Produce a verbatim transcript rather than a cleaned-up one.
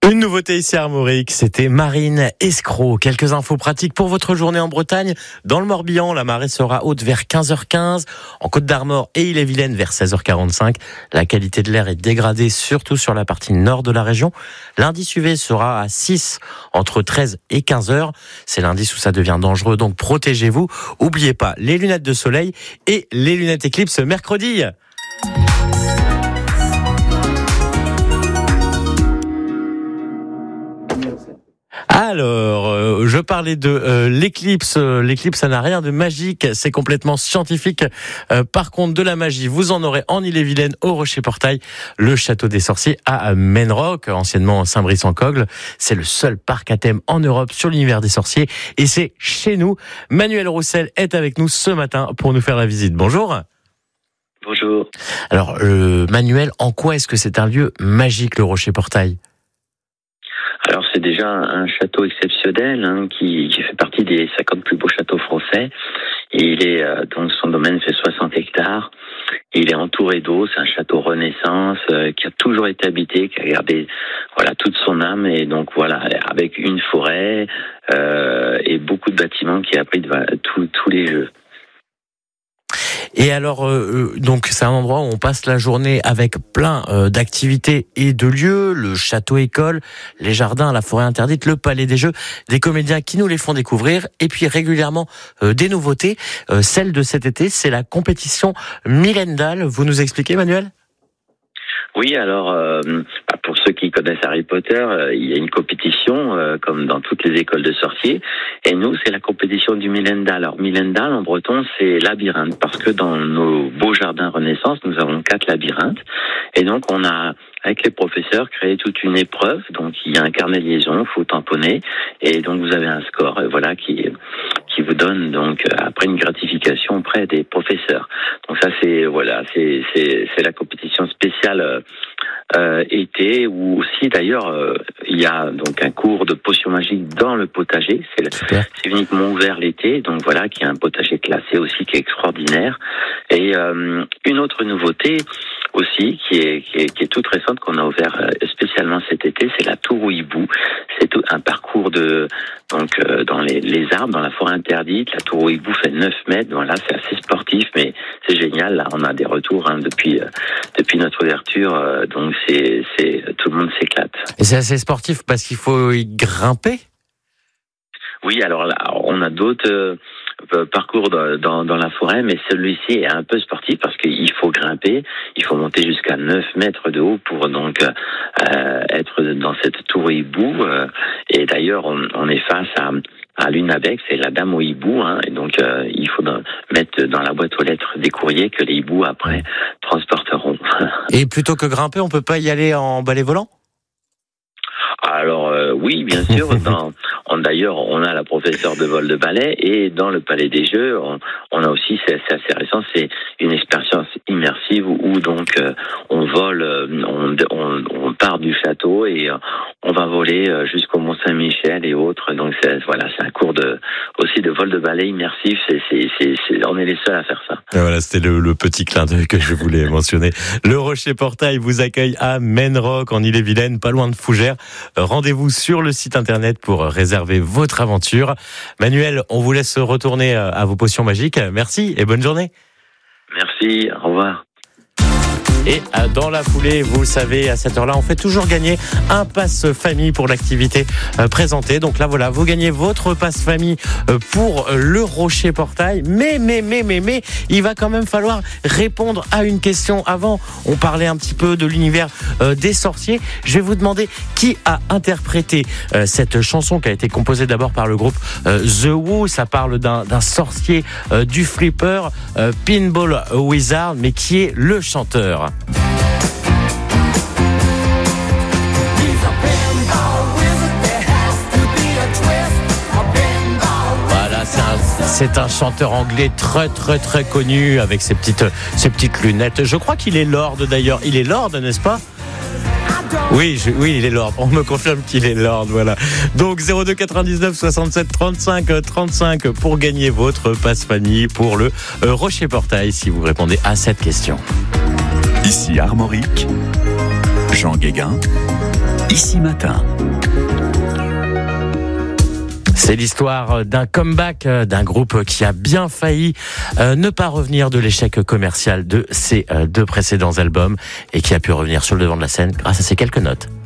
Une nouveauté ici à Armorique, c'était Marine Escroc. Quelques infos pratiques pour votre journée en Bretagne. Dans le Morbihan, la marée sera haute vers quinze heures quinze. En Côte-d'Armor et Ille-et-Vilaine vers seize heures quarante-cinq. La qualité de l'air est dégradée, surtout sur la partie nord de la région. L'indice U V sera à six entre treize et quinze heures. C'est l'indice où ça devient dangereux, donc protégez-vous. Oubliez pas les lunettes de soleil et les lunettes éclipse mercredi. Alors, euh, je parlais de euh, l'éclipse. L'éclipse, ça n'a rien de magique, c'est complètement scientifique. Euh, par contre, de la magie, vous en aurez en Ille-et-Vilaine, au Rocher-Portail, le château des sorciers à Menrock, anciennement Saint-Brice-en-Cogle. C'est le seul parc à thème en Europe sur l'univers des sorciers, et c'est chez nous. Manuel Roussel est avec nous ce matin pour nous faire la visite. Bonjour. Bonjour. Alors, euh, Manuel, en quoi est-ce que c'est un lieu magique, le Rocher-Portail ? Alors c'est déjà un château exceptionnel hein, qui, qui fait partie des cinquante plus beaux châteaux français. Et il est euh, donc son domaine fait soixante hectares. Et il est entouré d'eau. C'est un château Renaissance euh, qui a toujours été habité, qui a gardé voilà toute son âme. Et donc voilà, avec une forêt euh, et beaucoup de bâtiments qui abritent voilà, tous tous les jeux. Et alors, euh, donc c'est un endroit où on passe la journée avec plein euh, d'activités et de lieux, le château-école, les jardins, la forêt interdite, le palais des jeux, des comédiens qui nous les font découvrir, et puis régulièrement euh, des nouveautés. Euh, celle de cet été, c'est la compétition Millendal. Vous nous expliquez, Manuel ? Oui, alors euh, pour ceux qui connaissent Harry Potter, euh, il y a une compétition euh, comme dans toutes les écoles de sorciers. Et nous, c'est la compétition du Millendal. Alors Millendal en breton, c'est labyrinthe parce que dans nos beaux jardins Renaissance, nous avons quatre labyrinthes. Et donc on a avec les professeurs créé toute une épreuve. Donc il y a un carnet de liaison, faut tamponner, et donc vous avez un score, euh, voilà qui qui vous donne donc après une gratification auprès des professeurs. Donc ça c'est voilà, c'est c'est c'est la compétition spéciale euh, été, où aussi d'ailleurs euh, il y a donc un cours de potions magiques dans le potager. C'est c'est uniquement ouvert l'été, donc voilà, qui a un potager classé aussi qui est extraordinaire. Et euh, une autre nouveauté aussi qui est, qui est qui est toute récente qu'on a ouvert spécialement cet été, c'est la tour au hibou. C'est tout un parcours de donc euh, dans les, les arbres, dans la forêt interdite. La tour au hibou fait neuf mètres. Voilà, c'est assez sportif, mais c'est génial. Là, on a des retours hein, depuis euh, depuis notre ouverture, euh, donc c'est c'est tout le monde s'éclate. Et c'est assez sportif parce qu'il faut y grimper. Oui, alors là, on a d'autres euh, parcours dans, dans, dans la forêt, mais celui-ci est un peu sportif parce qu'il faut grimper, il faut monter jusqu'à neuf mètres de haut pour donc euh, être dans cette tour hibou. Euh, et d'ailleurs, on, on est face à, à l'une avec, c'est la dame au hibou, hein, et donc euh, il faut dans, mettre dans la boîte aux lettres des courriers que les hiboux après transporteront. Et plutôt que grimper, on peut pas y aller en balai volant ? Alors euh, oui, bien sûr. Dans, on, d'ailleurs, on a la professeure de vol de balai, et dans le palais des jeux, on, on a aussi, c'est, c'est assez récent, c'est une expérience immersive où, où donc euh, on vole, on, on, on part du château et euh, on va voler jusqu'au Mont Saint-Michel et autres. Donc c'est, voilà, c'est un cours de aussi de vol de balai immersif. C'est, c'est, c'est, c'est, on est les seuls à faire ça. Et voilà, c'était le, le petit clin d'œil que je voulais mentionner. Le Rocher-Portail vous accueille à Menrock en Ille-et-Vilaine, pas loin de Fougères. Rendez-vous sur le site internet pour réserver votre aventure. Manuel, on vous laisse retourner à vos potions magiques. Merci et bonne journée. Merci, au revoir. Et dans la foulée, vous le savez, à cette heure-là, on fait toujours gagner un pass famille pour l'activité présentée. Donc là, voilà, vous gagnez votre pass famille pour le Rocher-Portail. Mais, mais, mais, mais, mais, il va quand même falloir répondre à une question avant. On parlait un petit peu de l'univers des sorciers. Je vais vous demander qui a interprété cette chanson qui a été composée d'abord par le groupe The Who. Ça parle d'un, d'un sorcier du flipper, Pinball Wizard, mais qui est le chanteur. Voilà, c'est un, c'est un chanteur anglais très très très connu avec ses petites, ses petites lunettes. Je crois qu'il est Lord d'ailleurs. Il est Lord, n'est-ce pas ? Oui, je, oui, il est Lord. On me confirme qu'il est Lord, voilà. Donc zéro deux quatre-vingt-dix-neuf soixante-sept trente-cinq trente-cinq pour gagner votre passe famille pour le Rocher-Portail si vous répondez à cette question. Ici Armorique, Jean Guéguin, Ici Matin. C'est l'histoire d'un comeback d'un groupe qui a bien failli euh, ne pas revenir de l'échec commercial de ses euh, deux précédents albums et qui a pu revenir sur le devant de la scène grâce à ces quelques notes.